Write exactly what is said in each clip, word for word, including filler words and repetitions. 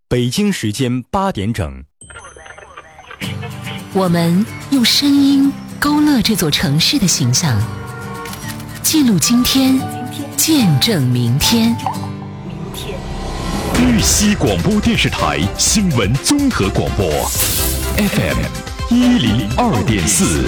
北京时间八点整， 我们用声音勾勒这座城市的形象，记录今天，见证明天。 玉溪广播电视台新闻综合广播 F M 一零二点四。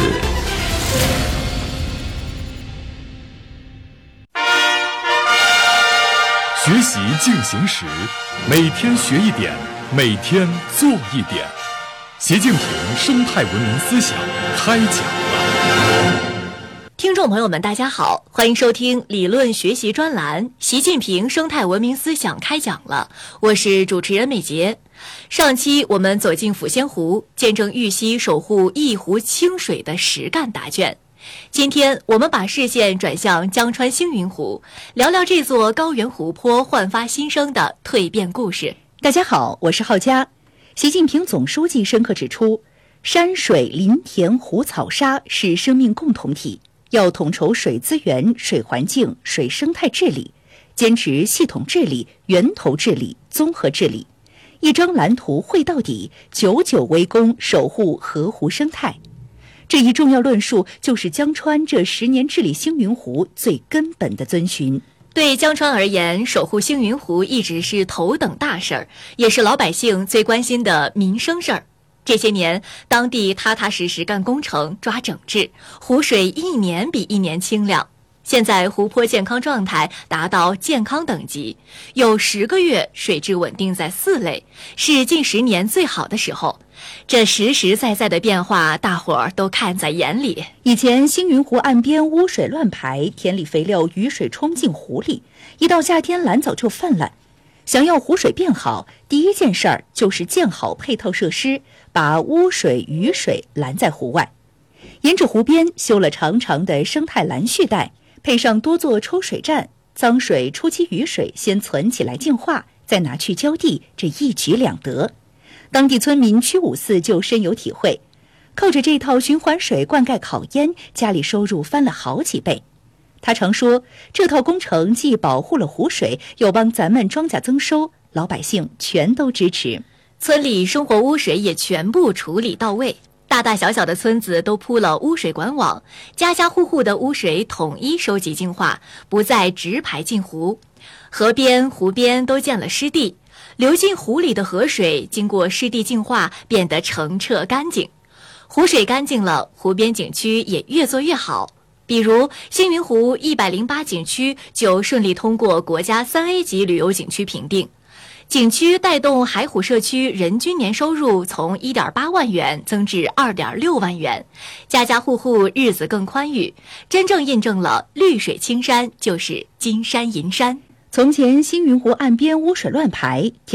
学习进行时，每天学一点，每天做一点。习近平生态文明思想开讲了。 听众朋友们大家好，欢迎收听理论学习专栏习近平生态文明思想开讲了，我是主持人美杰。上期我们走进抚仙湖，见证玉溪守护一湖清水的实干答卷。今天我们把视线转向江川星云湖，聊聊这座高原湖泊焕发新生的蜕变故事。 大家好，我是浩佳。习近平总书记深刻指出，山水林田湖草沙是生命共同体，要统筹水资源、水环境、水生态治理，坚持系统治理、源头治理、综合治理，一张蓝图绘到底，久久为功，守护河湖生态。这一重要论述就是江川这十年治理星云湖最根本的遵循。 对江川而言，守护星云湖一直是头等大事儿，也是老百姓最关心的民生事儿。这些年，当地踏踏实实干工程、抓整治，湖水一年比一年清亮。现在湖泊健康状态达到健康等级，有十个月水质稳定在四类，是近十年最好的时候。这实实在在的变化，大伙儿都看在眼里。 以前星云湖岸边污水乱排，田里肥料雨水冲进湖里，一到夏天蓝藻就泛滥。想要湖水变好，第一件事儿就是建好配套设施，把污水雨水拦在湖外。沿着湖边修了长长的生态拦蓄带，配上多座抽水站，脏水、初期雨水先存起来净化，再拿去浇地，这一举两得。当地村民屈五四就深有体会，靠着这套循环水灌溉烤烟，家里收入翻了好几倍。他常说，这套工程既保护了湖水，又帮咱们庄稼增收，老百姓全都支持。 村里生活污水也全部处理到位，大大小小的村子都铺了污水管网，家家户户的污水统一收集净化，不再直排进湖。河边、湖边都建了湿地，流进湖里的河水经过湿地净化，变得澄澈干净。湖水干净了，湖边景区也越做越好。比如星云湖一百零八景区就顺利通过国家三 A 级旅游景区评定。景区带动海虎社区人均年收入从 一点八万元增至 二点六万元，家家户户日子更宽裕，真正印证了绿水青山就是金山银山。 从前星云湖岸边污水乱排，